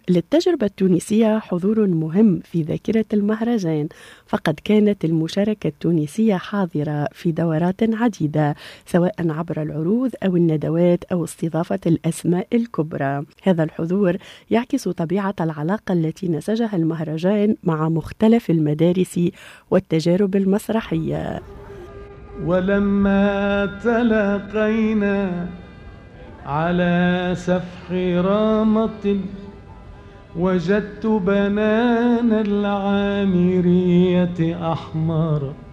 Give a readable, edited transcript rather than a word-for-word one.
للتجربة التونسية حضور مهم في ذاكرة المهرجان، فقد كانت المشاركة التونسية حاضرة في دورات عديدة سواء عبر العروض أو الندوات أو استضافة الأسماء الكبرى. هذا الحضور يعكس طبيعة العلاقة التي نسجها المهرجان مع مختلف المدارس والتجارب المسرحية. ولما تلاقينا على سفح رامة وجدت بنان العامرية أحمر